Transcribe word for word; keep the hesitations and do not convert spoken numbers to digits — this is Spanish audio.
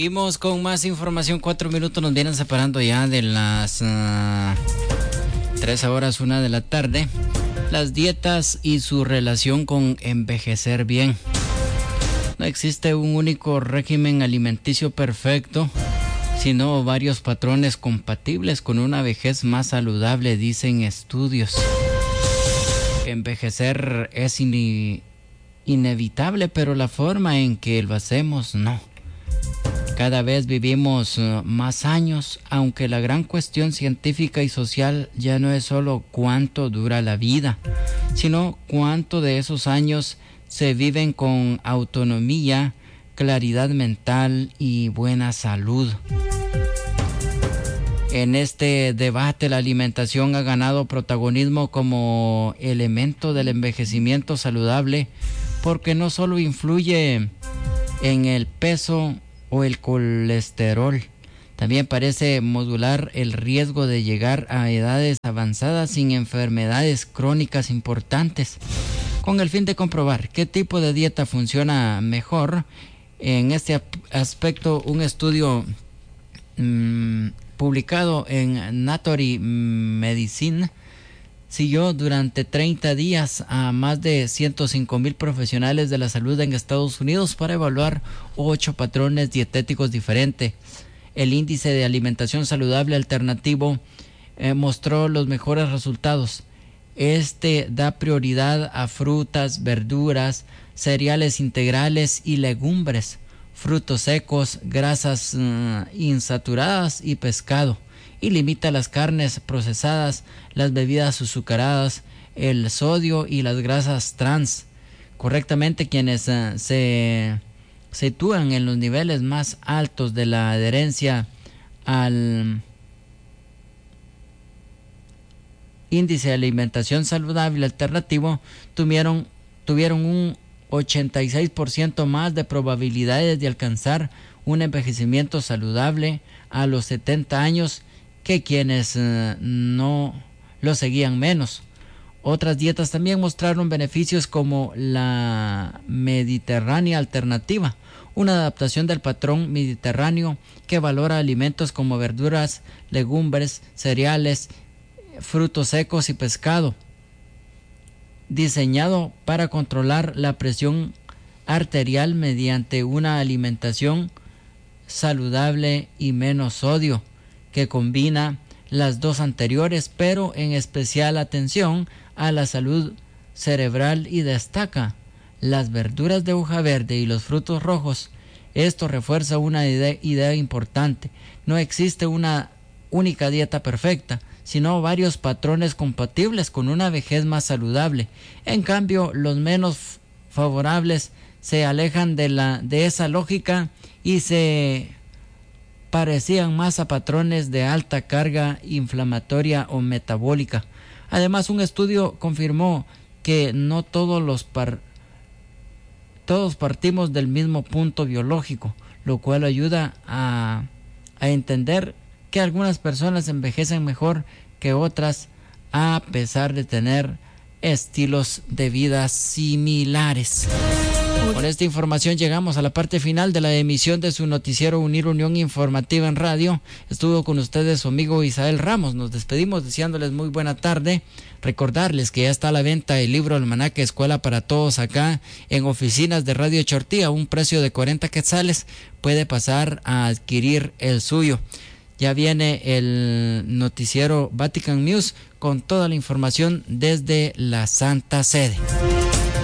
Seguimos con más información. Cuatro minutos nos vienen separando ya de las uh, tres horas, una de la tarde. Las dietas y su relación con envejecer bien. No existe un único régimen alimenticio perfecto, sino varios patrones compatibles con una vejez más saludable, dicen estudios. Envejecer es in- inevitable, pero la forma en que lo hacemos, no. Cada vez vivimos uh, más años, aunque la gran cuestión científica y social ya no es solo cuánto dura la vida, sino cuánto de esos años se viven con autonomía, claridad mental y buena salud. En este debate, la alimentación ha ganado protagonismo como elemento del envejecimiento saludable, porque no solo influye en el peso o el colesterol, también parece modular el riesgo de llegar a edades avanzadas sin enfermedades crónicas importantes. Con el fin de comprobar qué tipo de dieta funciona mejor, en este aspecto un estudio mmm, publicado en Nature Medicine siguió durante treinta días a más de ciento cinco mil profesionales de la salud en Estados Unidos para evaluar ocho patrones dietéticos diferentes. El índice de alimentación saludable alternativo eh, mostró los mejores resultados. Este da prioridad a frutas, verduras, cereales integrales y legumbres, frutos secos, grasas uh, insaturadas y pescado, y limita las carnes procesadas, las bebidas azucaradas, el sodio y las grasas trans. Correctamente, quienes uh, se sitúan en los niveles más altos de la adherencia al índice de alimentación saludable alternativo tuvieron, tuvieron un ochenta y seis por ciento más de probabilidades de alcanzar un envejecimiento saludable a los setenta años que quienes uh, no lo seguían menos. Otras dietas también mostraron beneficios, como la mediterránea alternativa, una adaptación del patrón mediterráneo que valora alimentos como verduras, legumbres, cereales, frutos secos y pescado, diseñado para controlar la presión arterial mediante una alimentación saludable y menos sodio, que combina las dos anteriores, pero en especial atención a la salud cerebral, y destaca las verduras de hoja verde y los frutos rojos. Esto refuerza una idea, idea importante. No existe una única dieta perfecta, sino varios patrones compatibles con una vejez más saludable. En cambio, los menos favorables se alejan de, la, de esa lógica y se parecían más a patrones de alta carga inflamatoria o metabólica. Además, un estudio confirmó que no todos los par, todos partimos del mismo punto biológico, lo cual ayuda a, a entender que algunas personas envejecen mejor que otras a pesar de tener estilos de vida similares. Con esta información llegamos a la parte final de la emisión de su noticiero Unir Unión Informativa en Radio. Estuvo con ustedes su amigo Isael Ramos. Nos despedimos deseándoles muy buena tarde. Recordarles que ya está a la venta el libro Almanaque Escuela para Todos acá en oficinas de Radio Chortí a un precio de cuarenta quetzales. Puede pasar a adquirir el suyo. Ya viene el noticiero Vatican News con toda la información desde la Santa Sede.